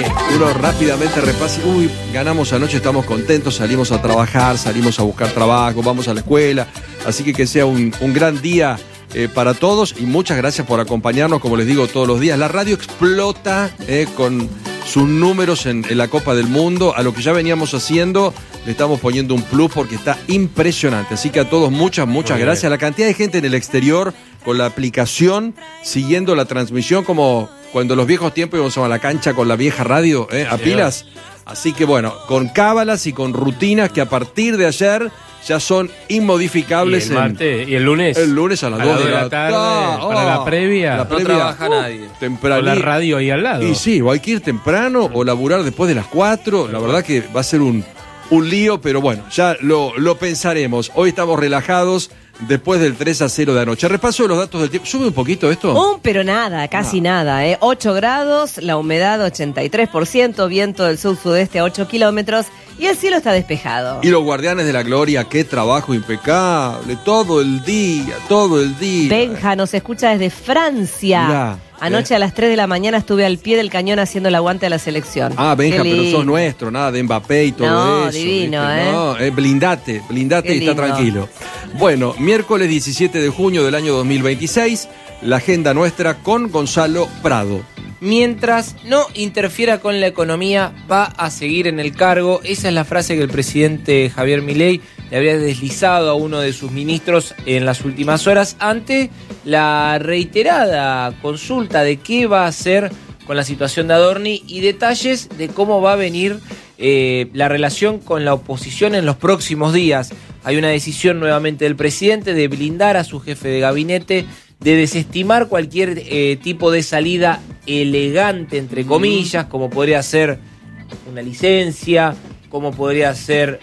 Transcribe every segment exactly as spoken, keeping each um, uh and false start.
Uno rápidamente repasa, uy, ganamos anoche, estamos contentos, salimos a trabajar, salimos a buscar trabajo, vamos a la escuela. Así que que sea un, un gran día eh, para todos y muchas gracias por acompañarnos, como les digo, todos los días. La radio explota eh, con sus números en, en la Copa del Mundo. A lo que ya veníamos haciendo, le estamos poniendo un plus porque está impresionante. Así que a todos muchas, muchas Muy gracias. Bien. La cantidad de gente en el exterior con la aplicación, siguiendo la transmisión como cuando los viejos tiempos íbamos a la cancha con la vieja radio, ¿eh? A sí, pilas. Así que bueno, con cábalas y con rutinas que a partir de ayer ya son inmodificables. ¿Y el martes? ¿Y el lunes? El lunes a las dos de la tarde. Ah, para oh, la previa. La previa. No trabaja uh, nadie. Temprano. Con la radio ahí al lado. Y sí, o hay que ir temprano o laburar después de las cuatro. La verdad que va a ser un, un lío, pero bueno, ya lo, lo pensaremos. Hoy estamos relajados. Después del tres a cero de anoche. Repaso de los datos del tiempo. ¿Sube un poquito esto? Un, pero nada, casi ah. nada. ¿eh? ocho grados, la humedad ochenta y tres por ciento, viento del sur-sudeste a ocho kilómetros y el cielo está despejado. Y los guardianes de la gloria, qué trabajo impecable. Todo el día, todo el día. Benja nos escucha desde Francia. Mirá. Anoche eh. a las tres de la mañana estuve al pie del cañón haciendo el aguante a la selección. Ah, Benja, pero sos nuestro, nada de Mbappé y todo no, eso. Divino, ¿viste? ¿eh? No, eh, blindate, blindate Qué y está lindo. Tranquilo. Bueno, miércoles diecisiete de junio del año dos mil veintiséis, la agenda nuestra con Gonzalo Prado. Mientras no interfiera con la economía, va a seguir en el cargo. Esa es la frase que el presidente Javier Milei le habría deslizado a uno de sus ministros en las últimas horas ante la reiterada consulta de qué va a hacer con la situación de Adorni y detalles de cómo va a venir eh, la relación con la oposición en los próximos días. Hay una decisión nuevamente del presidente de blindar a su jefe de gabinete, de desestimar cualquier eh, tipo de salida elegante, entre comillas, como podría ser una licencia, como podría ser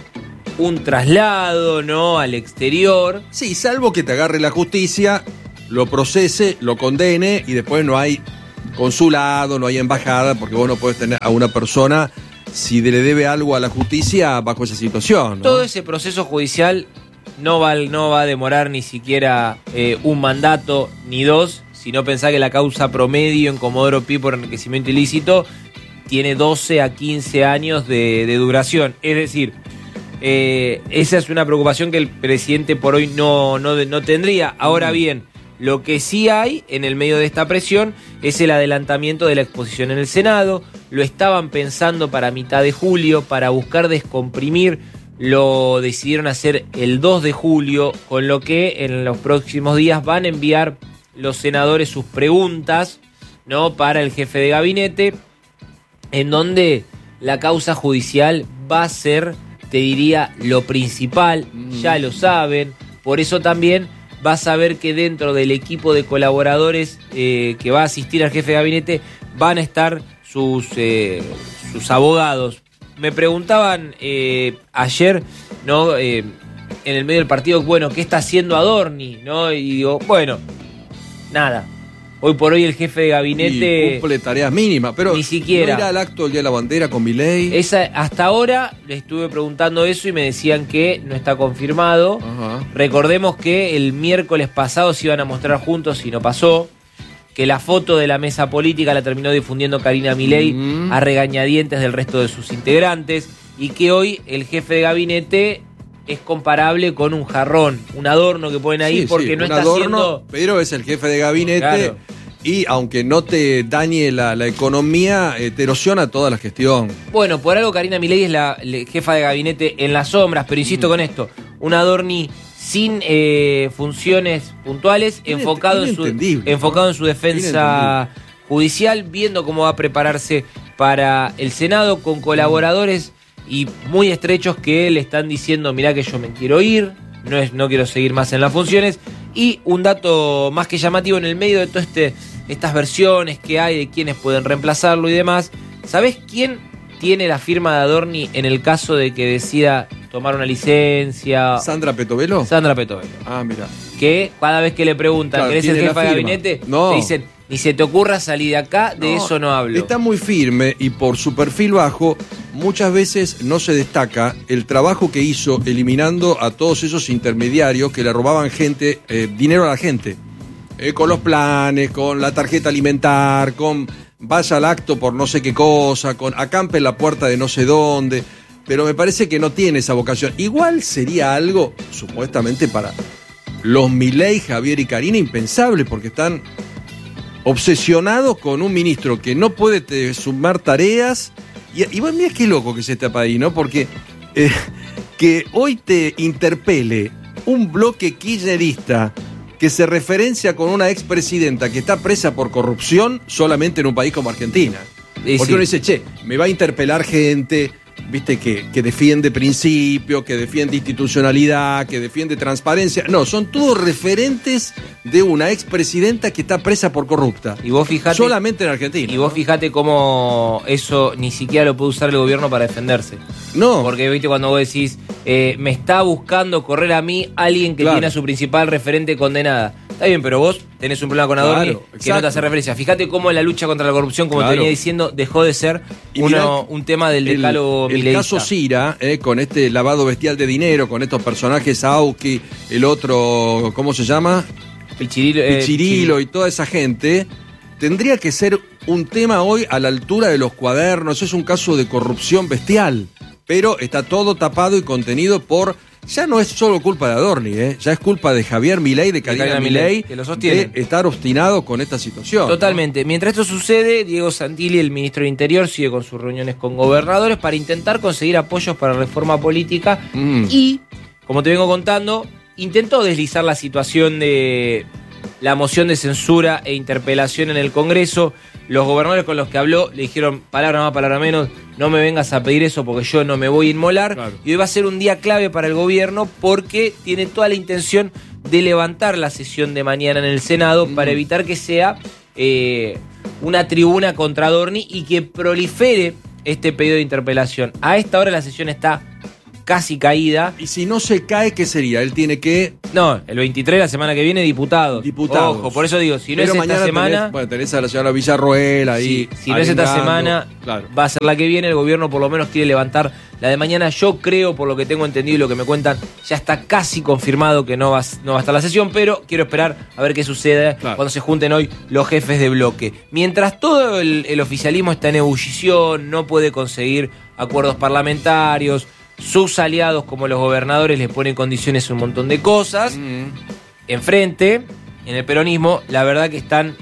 un traslado, ¿no?, al exterior. Sí, salvo que te agarre la justicia, lo procese, lo condene y después no hay consulado, no hay embajada, porque vos no podés tener a una persona, si le debe algo a la justicia, bajo esa situación, ¿no? Todo ese proceso judicial no va, no va a demorar ni siquiera eh, un mandato ni dos, sino pensar que la causa promedio en Comodoro Pi por enriquecimiento ilícito tiene doce a quince años de, de duración. Es decir, eh, esa es una preocupación que el presidente por hoy no, no, no tendría. Ahora bien, lo que sí hay en el medio de esta presión es el adelantamiento de la exposición en el Senado. Lo estaban pensando para mitad de julio, para buscar descomprimir. Lo decidieron hacer el dos de julio, con lo que en los próximos días van a enviar los senadores sus preguntas, ¿no?, para el jefe de gabinete, en donde la causa judicial va a ser, te diría, lo principal. Mm. Ya lo saben, por eso también vas a ver que dentro del equipo de colaboradores eh, que va a asistir al jefe de gabinete van a estar sus, eh, sus abogados. Me preguntaban eh, ayer, ¿no?, eh, en el medio del partido, bueno, ¿qué está haciendo Adorni?, ¿no? Y digo, bueno, nada. Hoy por hoy el jefe de gabinete... Y cumple tareas mínimas, pero ni siquiera. ¿no irá al acto del Día de la Bandera con Milei? Esa, hasta ahora le estuve preguntando eso y me decían que no está confirmado. Ajá. Recordemos que el miércoles pasado se iban a mostrar juntos y no pasó. Que la foto de la mesa política la terminó difundiendo Karina Milei mm. a regañadientes del resto de sus integrantes, y que hoy el jefe de gabinete es comparable con un jarrón, un adorno que ponen ahí, sí, porque sí, no está adorno, haciendo... Pero es el jefe de gabinete, claro. Y aunque no te dañe la, la economía, eh, te erosiona toda la gestión. Bueno, por algo Karina Milei es la, la jefa de gabinete en las sombras, pero insisto mm. con esto, un Adorni sin eh, funciones puntuales, enfocado en, su, enfocado en su defensa judicial, viendo cómo va a prepararse para el Senado, con colaboradores y muy estrechos que le están diciendo, mirá que yo me quiero ir, no, es, no quiero seguir más en las funciones. Y un dato más que llamativo en el medio de todas este, estas versiones que hay de quiénes pueden reemplazarlo y demás, ¿sabés quién tiene la firma de Adorni en el caso de que decida tomar una licencia? ¿Sandra Petovelo? Sandra Petovelo. Ah, mira. Que cada vez que le preguntan, claro, ¿querés ser jefa de gabinete? No. Te dicen, ni se te ocurra salir de acá, de no, eso no hablo. Está muy firme y por su perfil bajo, muchas veces no se destaca el trabajo que hizo eliminando a todos esos intermediarios que le robaban gente, eh, dinero a la gente. Eh, con los planes, con la tarjeta alimentar, con vaya al acto por no sé qué cosa, con acampe en la puerta de no sé dónde, pero me parece que no tiene esa vocación. Igual sería algo, supuestamente, para los Milei, Javier y Karina, impensable, porque están obsesionados con un ministro que no puede te, sumar tareas. Y, y vos mirá qué loco que es este país, ¿no? Porque eh, que hoy te interpele un bloque kirchnerista que se referencia con una expresidenta que está presa por corrupción solamente en un país como Argentina. Y Porque sí. uno dice, che, me va a interpelar gente, viste, que, que defiende principios, que defiende institucionalidad, que defiende transparencia. No, son todos referentes de una expresidenta que está presa por corrupta. Y vos fijate, solamente en Argentina. y vos fijate cómo eso ni siquiera lo puede usar el gobierno para defenderse. No. Porque viste cuando vos decís, eh, me está buscando correr a mí alguien que Claro. tiene a su principal referente condenada. Está bien, pero vos tenés un problema con Adorni Claro, que exacto. no te hace referencia. Fíjate cómo la lucha contra la corrupción, como Claro. te venía diciendo, dejó de ser Y mirá, uno, un tema del El, decálogo el mileísta. caso Cira, eh, con este lavado bestial de dinero, con estos personajes, Auki, el otro, ¿cómo se llama? Pichirilo, eh, Pichirilo y toda esa gente, tendría que ser un tema hoy a la altura de los cuadernos. Es un caso de corrupción bestial, pero está todo tapado y contenido por... Ya no es solo culpa de Adorni, ¿eh? Ya es culpa de Javier Milei, de Karina, Karina Milei, Milei, que lo sostienen. de estar obstinado con esta situación. Totalmente. Mientras esto sucede, Diego Santilli, el ministro del Interior, sigue con sus reuniones con gobernadores para intentar conseguir apoyos para reforma política Mm. y, como te vengo contando, intentó deslizar la situación de la moción de censura e interpelación en el Congreso. Los gobernadores con los que habló le dijeron palabra más, palabra menos, no me vengas a pedir eso porque yo no me voy a inmolar. Claro. Y hoy va a ser un día clave para el gobierno porque tiene toda la intención de levantar la sesión de mañana en el Senado Mm. para evitar que sea eh, una tribuna contra Adorni y que prolifere este pedido de interpelación. A esta hora la sesión está casi caída. Y si no se cae, ¿qué sería? Él tiene que... No, el veintitrés, la semana que viene, diputados. Diputados. Ojo, por eso digo, si no Pero es esta mañana semana... Tenés, bueno, tenés a la señora Villarroel ahí. Sí, si no es esta arengando. semana, Claro. va a ser la que viene. El gobierno por lo menos quiere levantar la de mañana. Yo creo, por lo que tengo entendido y lo que me cuentan, ya está casi confirmado que no va, no va a estar la sesión, pero quiero esperar a ver qué sucede Claro. cuando se junten hoy los jefes de bloque. Mientras todo el, el oficialismo está en ebullición, no puede conseguir acuerdos parlamentarios, sus aliados como los gobernadores les ponen condiciones a un montón de cosas. Mm. Enfrente, en el peronismo, la verdad que están,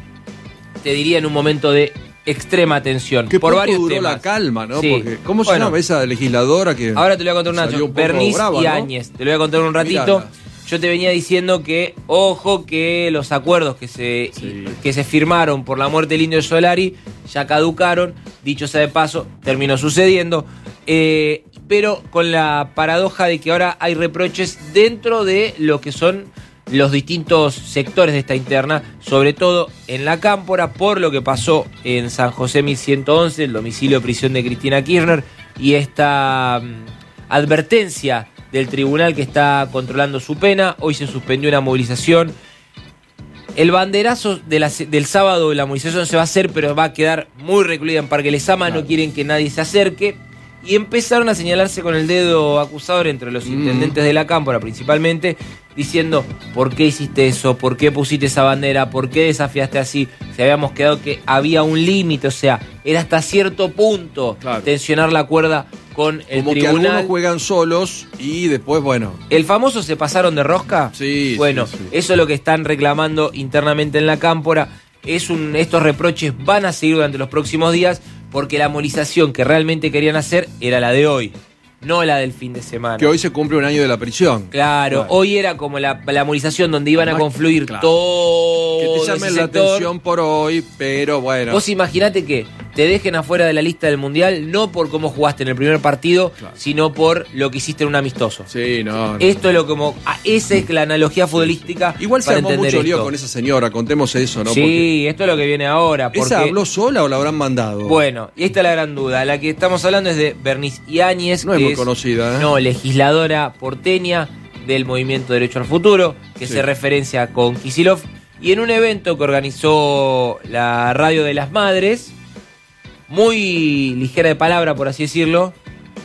te diría, en un momento de extrema tensión. Que por poco varios duró temas. la calma, ¿no? Sí. Porque, ¿cómo se Bueno, llama esa legisladora que... Ahora te lo voy a contar, Salió Nacho. un poco Bernice brava, y ¿no? Áñez. Te lo voy a contar en un ratito. Mirala. Yo te venía diciendo que, ojo, que los acuerdos que se, Sí. que se firmaron por la muerte del Indio Solari ya caducaron. Dicho sea de paso, terminó sucediendo. Eh, pero con la paradoja de que ahora hay reproches dentro de lo que son los distintos sectores de esta interna, sobre todo en la Cámpora, por lo que pasó en San José mil ciento once, el domicilio de prisión de Cristina Kirchner, y esta mm, advertencia del tribunal que está controlando su pena. Hoy se suspendió una movilización. El banderazo de la, del sábado de la movilización se va a hacer, pero va a quedar muy recluida en Parque Lezama, Claro. no quieren que nadie se acerque. Y empezaron a señalarse con el dedo acusador entre los Mm. intendentes de la Cámpora, principalmente, diciendo, ¿por qué hiciste eso? ¿Por qué pusiste esa bandera? ¿Por qué desafiaste así? Se habíamos quedado que había un límite, o sea, era hasta cierto punto Claro. tensionar la cuerda con el Como que tribunal. algunos juegan solos y después, bueno... ¿El famoso se pasaron de rosca? Sí, Bueno, sí, sí. eso es lo que están reclamando internamente en la Cámpora. Es un, estos reproches van a seguir durante los próximos días porque la movilización que realmente querían hacer era la de hoy, no la del fin de semana. Que hoy se cumple un año de la prisión. Claro, Claro. hoy era como la, la movilización donde iban a Además, confluir claro. todo Que te ese llamen la sector. atención por hoy, pero bueno. Vos imaginate que te dejen afuera de la lista del Mundial no por cómo jugaste en el primer partido, Claro. sino por lo que hiciste en un amistoso. Sí, no, no. Esto es lo como... ah, esa es la analogía futbolística. Igual se para armó entender mucho lío esto. con esa señora, contemos eso, ¿no? Sí, esto es lo que viene ahora. Porque Porque, ¿esa habló sola o la habrán mandado? bueno, y esta es la gran duda. La que estamos hablando es de Bernice Iáñez, No es que muy conocida, ¿eh? No, legisladora porteña del Movimiento Derecho al Futuro, que Sí. se referencia con Kicillof. Y en un evento que organizó la Radio de las Madres, muy ligera de palabra, por así decirlo,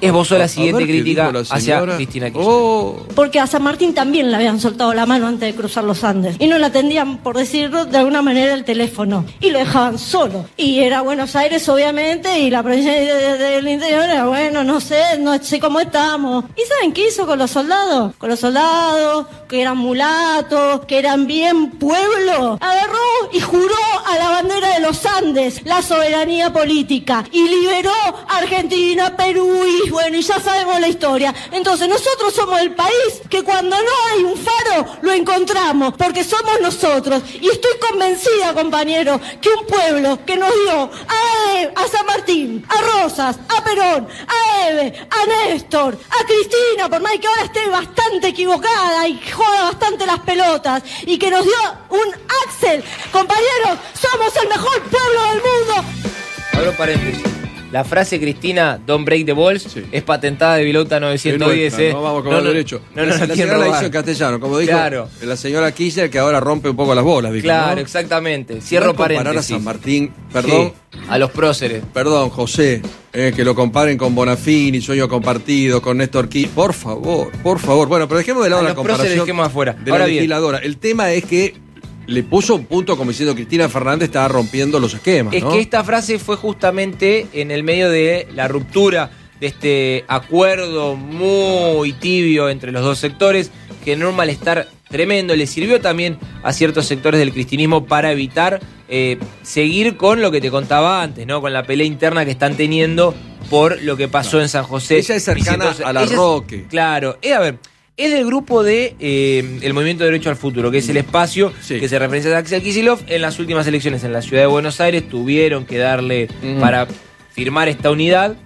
esbozó A- la a siguiente ver qué crítica dijo la hacia señora. Cristina Kirchner. Oh. Porque a San Martín también le habían soltado la mano antes de cruzar los Andes. Y no le atendían, por decirlo de alguna manera, el teléfono. Y lo dejaban solo. Y era Buenos Aires, obviamente, y la provincia de- de- del interior era, bueno, no sé, no sé cómo estamos. ¿Y saben qué hizo con los soldados? Con los soldados, que eran mulatos, que eran bien pueblo. Agarró y juró a la bandera de los Andes la soberanía política. Y liberó a Argentina, Perú, y bueno, y ya sabemos la historia. Entonces nosotros somos el país que cuando no hay un faro lo encontramos, porque somos nosotros. Y estoy convencida, compañero, que un pueblo que nos dio a, E- a San Martín, a Rosas, a Perón, a Eve, a Néstor, a Cristina, por más que ahora esté bastante equivocada y joda bastante las pelotas, y que nos dio un Axel, compañeros, somos el mejor pueblo del mundo. Abro paréntesis. La frase Cristina, don't break the balls, Sí. es patentada de Vilauta novecientos diez. nuestra, ¿eh? no vamos a cobrar derecho. No, no, la, no, la quieren señora la robar. hizo en castellano, como dijo Claro. la señora Kirchner, que ahora rompe un poco las bolas. Dijo, Claro, ¿no? exactamente. Cierro Igual comparar paréntesis. a San Martín, perdón, Sí, a los próceres. perdón, José, eh, que lo comparen con Bonafini, Sueño Compartido, con Néstor Kirchner. Por favor, por favor. Bueno, pero dejemos de lado A la los próceres comparación dejemos afuera. de Ahora la bien. legisladora. El tema es que le puso un punto como diciendo Cristina Fernández estaba rompiendo los esquemas, Es ¿no? que esta frase fue justamente en el medio de la ruptura de este acuerdo muy tibio entre los dos sectores, generó un malestar tremendo, le sirvió también a ciertos sectores del cristinismo para evitar eh, seguir con lo que te contaba antes, ¿no? Con la pelea interna que están teniendo por lo que pasó en San José. Ella es cercana Vicente, a la ella es- Roque. Claro, eh, a ver, es del grupo de eh, el Movimiento de Derecho al Futuro, que es el espacio Sí. que se referencia a Axel Kicillof. En las últimas elecciones en la ciudad de Buenos Aires tuvieron que darle Ujú. para firmar esta unidad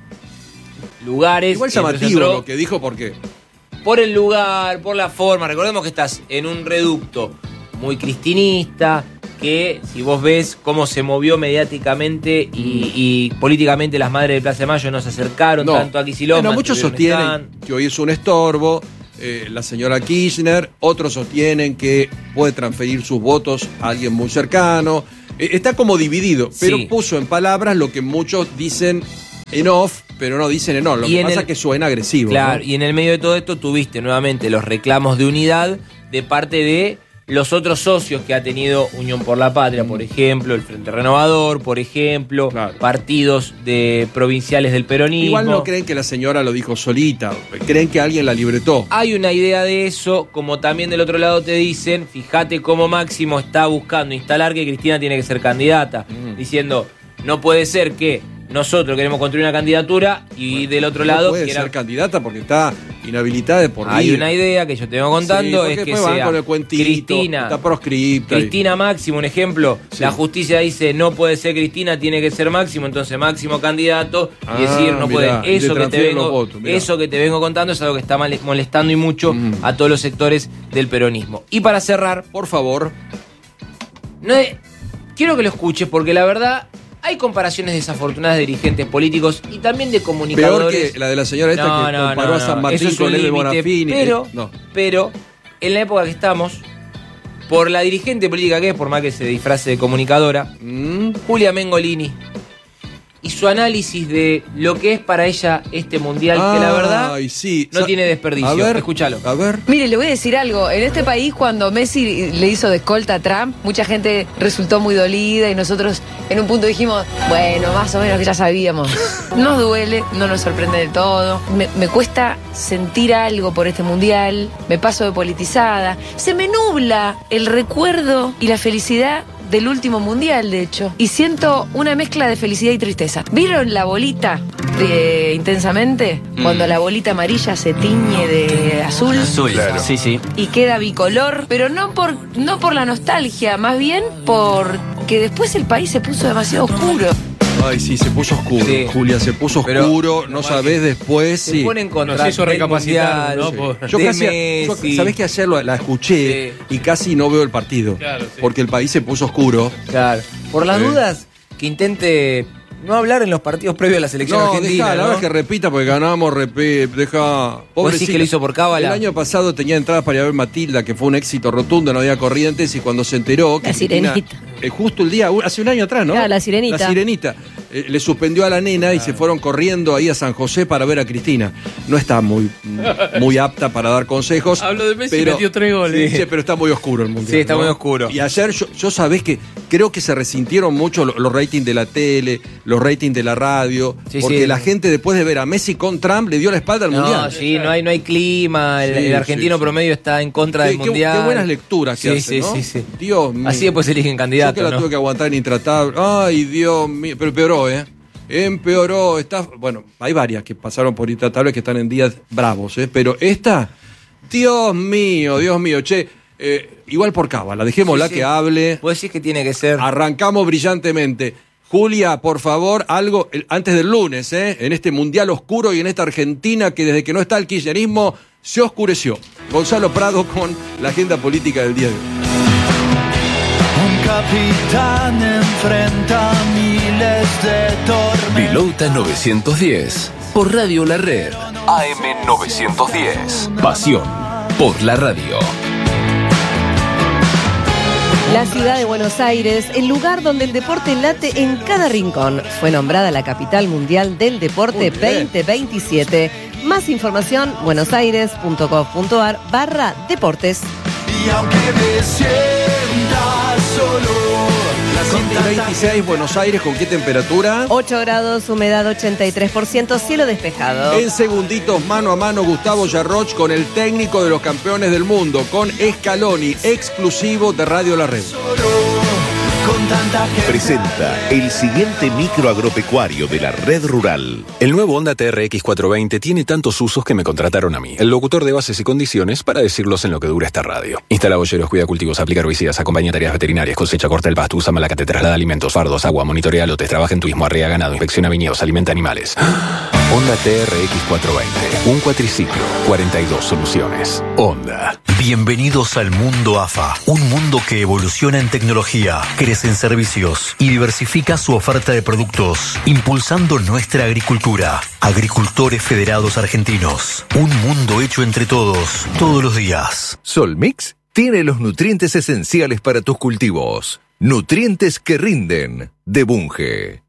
lugares. Igual entonces llamativo entró lo que dijo, porque por el lugar, por la forma. Recordemos que estás en un reducto muy cristinista, que si vos ves cómo se movió mediáticamente y, y políticamente las madres de Plaza de Mayo no se acercaron no. tanto a Kicillof. Bueno, muchos mantuvieron sostienen stand. que hoy es un estorbo, eh, la señora Kirchner, otros sostienen que puede transferir sus votos a alguien muy cercano. Eh, está como dividido, pero Sí. puso en palabras lo que muchos dicen en off, pero no dicen en on. Lo Y que en pasa el- es que suena agresivo. Claro, ¿no? y en el medio de todo esto tuviste nuevamente los reclamos de unidad de parte de los otros socios que ha tenido Unión por la Patria, por ejemplo, el Frente Renovador, por ejemplo, Claro. partidos de provinciales del peronismo. Igual no creen que la señora lo dijo solita, creen que alguien la libretó. Hay una idea de eso, como también del otro lado te dicen, fíjate cómo Máximo está buscando instalar que Cristina tiene que ser candidata, Mm. diciendo, no puede ser que nosotros queremos construir una candidatura y del otro No lado puede quieran- ser candidata porque está inhabilitada de por vida. Hay una idea que yo te vengo contando, Sí, es porque que después van sea con el cuentito, Cristina, está proscripta. y- Cristina Máximo, un ejemplo, Sí. la justicia dice no puede ser Cristina, tiene que ser Máximo, entonces Máximo candidato Ah, y decir no mirá, puede. y Eso le que te transfieren los vengo, votos, mirá. eso que te vengo contando es algo que está mal- molestando y mucho Mm. a todos los sectores del peronismo. Y para cerrar, Por favor, no es- quiero que lo escuches porque la verdad hay comparaciones desafortunadas de dirigentes políticos y también de peor comunicadores. que la de la señora esta No, que no, comparó no, a San no. Martín Eso es un con Eve límite, Bonafini. Pero, Eh, no. pero en la época que estamos, por la dirigente política que es, por más que se disfrace de comunicadora, Mm, Julia Mengolini, y su análisis de lo que es para ella este mundial, que la verdad ay, sí. no Sa- tiene desperdicio. A ver, Escúchalo. A ver. Mire, le voy a decir algo. En este país, cuando Messi le hizo de escolta a Trump, mucha gente resultó muy dolida y nosotros en un punto dijimos, bueno, más o menos que ya sabíamos. Nos duele, no nos sorprende del todo. Me, me cuesta sentir algo por este mundial. Me paso de politizada. Se me nubla el recuerdo y la felicidad del último mundial, de hecho. Y siento una mezcla de felicidad y tristeza. ¿Vieron la bolita de Intensamente? Mm. Cuando la bolita amarilla se tiñe de azul. Azul, sí, sí. Y queda bicolor, pero no por, no por la nostalgia, más bien porque después el país se puso demasiado oscuro. Ay, sí, se puso oscuro. Sí. Julia, se puso Pero- oscuro. No sabés después Se si. ponen contra Nos hizo el recapacitar, mundial, ¿no? sí. Por- Yo de casi, yo- Messi. ¿sabés que ayer lo- la escuché Sí. y casi no veo el partido? Claro, sí. Porque el país se puso oscuro. Claro. Por las Sí. dudas, que intente no hablar en los partidos previos a la selección No, argentina. deja, la ¿no? verdad que repita porque ganamos, repite, deja. ¿Vos decís Pobrecita. que lo hizo por cábala? El año pasado tenía entradas para ir a ver Matilda, que fue un éxito rotundo, no había corrientes, y cuando se enteró que La Cristina sirenita. eh, justo el día, hace un año atrás, ¿no? Claro, la Sirenita. La Sirenita. Eh, le suspendió a la nena y se fueron corriendo ahí a San José para ver a Cristina. No está muy, muy apta para dar consejos. Hablo de Messi, pero, metió tres goles. Sí, pero está muy oscuro el mundial. Sí, está ¿no? muy oscuro. Y ayer yo, yo sabés que creo que se resintieron mucho los, los ratings de la tele, los ratings de la radio, Sí, porque sí. la gente después de ver a Messi con Trump le dio la espalda al No, mundial. sí, no hay, no hay clima, el, Sí, el argentino sí, sí. promedio está en contra Qué- del qué- mundial. Qué buenas lecturas que Sí, hace, sí, ¿no? sí, sí. Dios mío. Así después eligen Yo candidato, que la ¿no? tuve que aguantar en intratable. Ay, Dios mío. Pero empeoró, ¿eh? Empeoró. Está, bueno, hay varias que pasaron por intratable que están en días bravos, ¿eh? Pero esta, Dios mío, Dios mío. Che, eh, igual por cábala, dejémosla Sí, sí. que hable. Vos decís que tiene que ser. Arrancamos brillantemente. Julia, por favor, algo el- antes del lunes, ¿eh? En este mundial oscuro y en esta Argentina que desde que no está el kirchnerismo se oscureció. Gonzalo Prado con la agenda política del día de hoy. Un capitán enfrenta miles de tormentas. Pilota novecientos diez por Radio La Red. A M novecientos diez. Pasión por la radio. La ciudad de Buenos Aires, el lugar donde el deporte late en cada rincón, fue nombrada la capital mundial del deporte Muy bien. veinte veintisiete. Más información, buenosaires.gov.ar barra deportes. Y aunque me sienta solo, Las siete y veintiséis, Buenos Aires, ¿con qué temperatura? ocho grados, humedad ochenta y tres por ciento, cielo despejado. En segunditos, mano a mano, Gustavo Yarroch con el técnico de los campeones del mundo, con Scaloni, exclusivo de Radio La Red. con tanta gente. Presenta el siguiente micro agropecuario de la red rural. El nuevo Honda T R X cuatrocientos veinte tiene tantos usos que me contrataron a mí, el locutor de bases y condiciones, para decirlos en lo que dura esta radio. Instala boyeros, cuida cultivos, aplica herbicidas, acompaña tareas veterinarias, cosecha, corta el pasto, usa malacate, traslada alimentos, fardos, agua, monitorea lotes, trabaja en turismo, arrea ganado, inspecciona viñedos, alimenta animales. Honda T R X cuatrocientos veinte, un cuatriciclo, cuarenta y dos soluciones. Honda. Bienvenidos al mundo A F A, un mundo que evoluciona en tecnología, crece en servicios y diversifica su oferta de productos, impulsando nuestra agricultura. Agricultores Federados Argentinos, un mundo hecho entre todos, todos los días. Solmix tiene los nutrientes esenciales para tus cultivos. Nutrientes que rinden, de Bunge.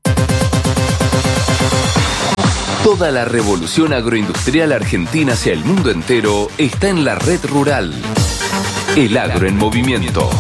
Toda la revolución agroindustrial argentina hacia el mundo entero está en la red rural. El agro en movimiento.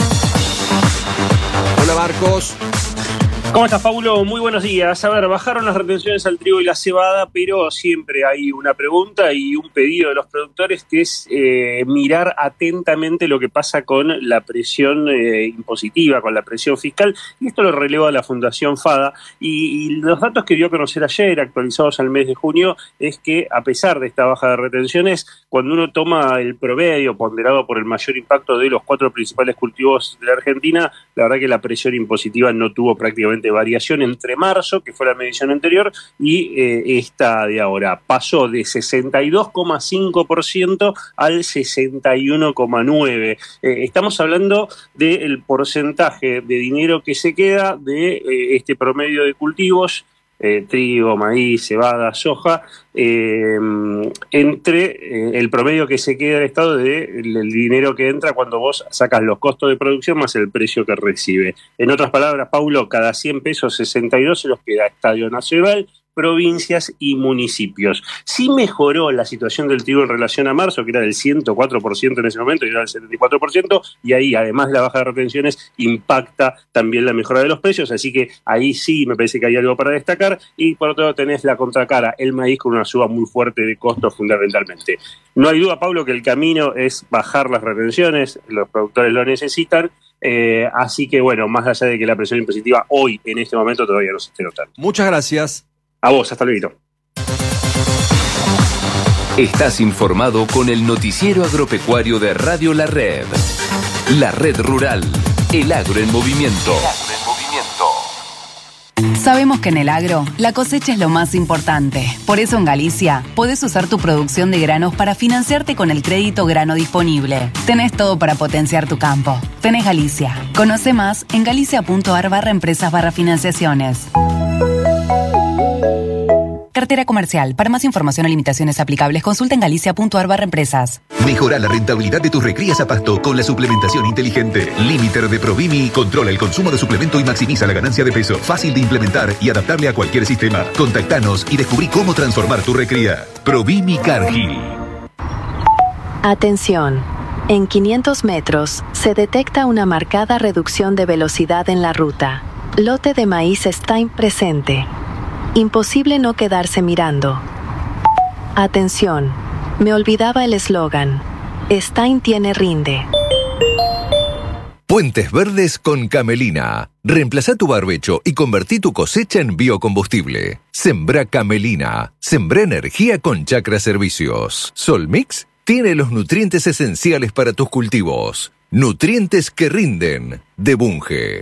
Hola Marcos. ¿Cómo estás, Paulo? Muy buenos días. A ver, bajaron las retenciones al trigo y la cebada, pero siempre hay una pregunta y un pedido de los productores que es eh, mirar atentamente lo que pasa con la presión eh, impositiva, con la presión fiscal, y esto lo releva la Fundación FADA, y, y los datos que dio a conocer ayer, actualizados al mes de junio, es que a pesar de esta baja de retenciones, cuando uno toma el promedio ponderado por el mayor impacto de los cuatro principales cultivos de la Argentina, la verdad que la presión impositiva no tuvo prácticamente variación entre marzo, que fue la medición anterior, y eh, esta de ahora. Pasó de sesenta y dos coma cinco por ciento al sesenta y uno coma nueve por ciento. Eh, estamos hablando del porcentaje de dinero que se queda de eh, este promedio de cultivos, Eh, trigo, maíz, cebada, soja, eh, entre eh, el promedio que se queda del Estado del de dinero que entra cuando vos sacas los costos de producción más el precio que recibe. En otras palabras, Paulo, cada cien pesos, sesenta y dos se los queda Estadio Nacional, provincias y municipios. Sí mejoró la situación del trigo en relación a marzo, que era del ciento cuatro por ciento en ese momento, y era del setenta y cuatro por ciento, y ahí, además de la baja de retenciones, impacta también la mejora de los precios, así que ahí sí me parece que hay algo para destacar, y por otro lado tenés la contracara, el maíz con una suba muy fuerte de costos fundamentalmente. No hay duda, Pablo, que el camino es bajar las retenciones, los productores lo necesitan, eh, así que bueno, más allá de que la presión impositiva hoy, en este momento, todavía no se esté notando. Muchas gracias. A vos, hasta luego. Estás informado con el noticiero agropecuario de Radio La Red. La red rural. El agro en movimiento. Sabemos que en el agro, la cosecha es lo más importante. Por eso en Galicia, podés usar tu producción de granos para financiarte con el crédito grano disponible. Tenés todo para potenciar tu campo. Tenés Galicia. Conoce más en galicia.ar barra empresas barra financiaciones. Cartera comercial. Para más información o limitaciones aplicables, consulta en galicia.ar barra empresas. Mejora la rentabilidad de tus recrías a pasto con la suplementación inteligente. Limiter de Provimi controla el consumo de suplemento y maximiza la ganancia de peso. Fácil de implementar y adaptable a cualquier sistema. Contactanos y descubrí cómo transformar tu recría. Provimi Cargill. Atención. En quinientos metros se detecta una marcada reducción de velocidad en la ruta. Lote de maíz Stein presente. Imposible no quedarse mirando. Atención. Me olvidaba el eslogan. Stein tiene rinde. Puentes Verdes con Camelina. Reemplazá tu barbecho y convertí tu cosecha en biocombustible. Sembrá Camelina. Sembrá energía con Chacra Servicios. Solmix tiene los nutrientes esenciales para tus cultivos. Nutrientes que rinden. De Bunge.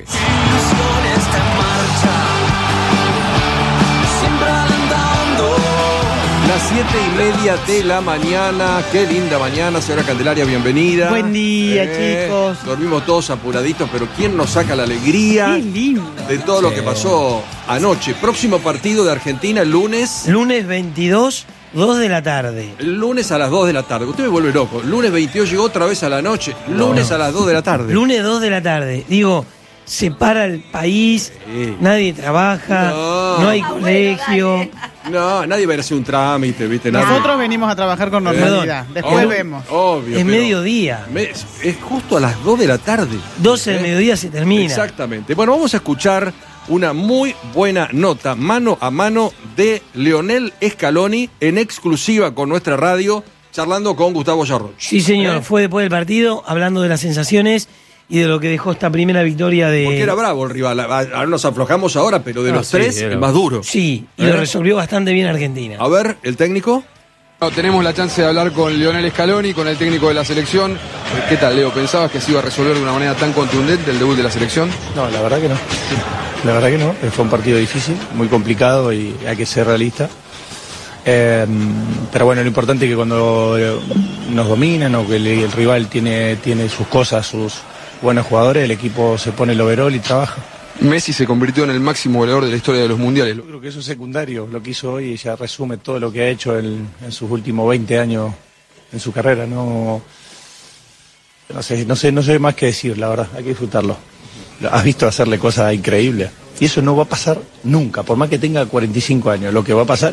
Las siete y media de la mañana. Qué linda mañana, señora Candelaria, bienvenida. Buen día, Eh, chicos. Dormimos todos apuraditos, pero ¿quién nos saca la alegría Qué lindo. de todo lo que pasó anoche? Próximo partido de Argentina el lunes. Lunes veintidós, dos de la tarde. El lunes a las dos de la tarde. Usted me vuelve loco. Lunes veintidós llegó otra vez a la noche. Lunes a las dos de la tarde. Lunes dos de la tarde. Digo, se para el país, Sí. nadie trabaja, No. no, hay colegio. No, nadie va a ir a hacer un trámite, ¿viste? Nadie. Nosotros venimos a trabajar con normalidad. Perdón. Después Obvio, vemos. Obvio. Es pero mediodía. me- es justo a las dos de la tarde. doce del ¿Eh? mediodía se termina. Exactamente. Bueno, vamos a escuchar una muy buena nota, mano a mano, de Leonel Scaloni, en exclusiva con nuestra radio, charlando con Gustavo Yarroch. Sí, señor. ¿Eh? Fue después del partido, hablando de las sensaciones y de lo que dejó esta primera victoria de... Porque era bravo el rival. Ahora nos aflojamos ahora, pero de Ah, los sí, tres, era- el más duro. Sí, y ¿Eh? lo resolvió bastante bien Argentina. A ver, el técnico. No, tenemos la chance de hablar con Lionel Scaloni, con el técnico de la selección. ¿Qué tal, Leo? ¿Pensabas que se iba a resolver de una manera tan contundente el debut de la selección? No, la verdad que no. La verdad que no. Fue un partido difícil, muy complicado y hay que ser realista. Eh, pero bueno, lo importante es que cuando eh, nos dominan o que el, el rival tiene, tiene sus cosas, sus buenos jugadores, el equipo se pone el overall y trabaja. Messi se convirtió en el máximo goleador de la historia de los mundiales. Yo creo que eso es secundario. Lo que hizo hoy ya resume todo lo que ha hecho en, en sus últimos veinte años en su carrera. No, no sé, no sé, no sé más que decir, la verdad. Hay que disfrutarlo. Has visto hacerle cosas increíbles. Y eso no va a pasar nunca, por más que tenga cuarenta y cinco años. Lo que va a pasar